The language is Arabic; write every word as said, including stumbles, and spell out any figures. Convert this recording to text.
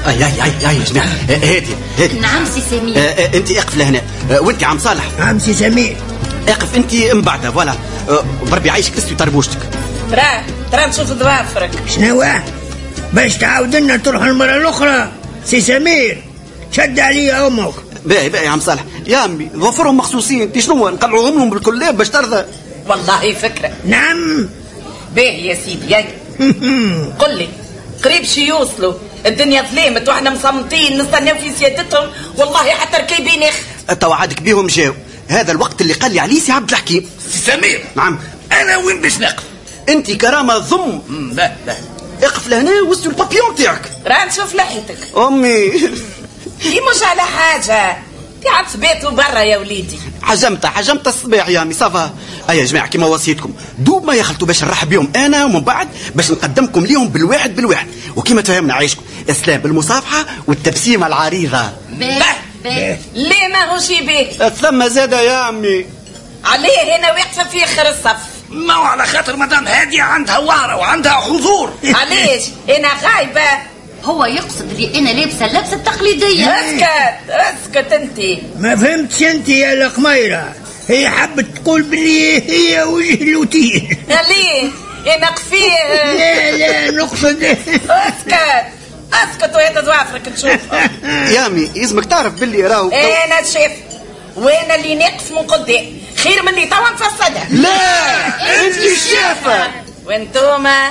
اي اي اي اي يا جماعه هادي هادي. نعم سي سمير. انت اقف لهنا وانت عم صالح. نعم سي سمير. اقف انت من بعدها فوالا. بربي عايشك تسوي طربوشتك. ترى ترى نشوف ضوافرك. شنو باش تعاود لنا تروح المره الاخرى سي سمير؟ شد عليا امك. باهي باهي يا عم صالح يا امي ظفرهم مخصوصين. انت شنو نقلعوهم لهم بالكلاب باش ترضى؟ والله فكره. نعم باهي يا سيدي. قل لي قريب شي يوصلوا؟ الدنيا ظلمت واحنا مصمتين نستناو في سيادتهم والله حتى ركيبين يخ. تو عادك بيهم جاو. هذا الوقت اللي قال لي عليه سي عبد الحكيم. سي سمير. نعم. انا وين باش نقف؟ انت كرامه ضم. لا لا اقف لهنا وسط البابيون تاعك. راه نشوف لحيتك امي. دي مش على حاجه دي عتباتوا برا يا وليدي. حجمت حجمت الصباح يا امي صافا. اي يا جماعه كيما وصيتكم دوب ما يخلطوا باش نرحب بهم انا ومن بعد باش نقدمكم ليهم بالواحد بالواحد وكيما تفهمنا عايشكم اسلام بالمصافحه والتبسيمه العريضه. باه باه. ليه ما هو شي بيه؟ ثم زاده يا امي. عليه هنا واقفه في اخر الصف. ما هو على خاطر مدام هاديه عندها وعره وعندها حضور. علاش انا غايبه؟ هو يقصد لي انا لابسه اللبسه التقليديه. اسكت اسكت انت. ما فهمتش انت يا القميره. هي حبت تقول بلي هي وجه الوتين. ليه انا قفيه؟ لا لا نقصد. اسكت اسكت وهذا ضوافرك تشوف. يا امي يلزمك تعرف باللي راهو انا شاف وانا اللي نقف من قدام خير من اللي توا نفسدها. لا انت الشافه. وانتوما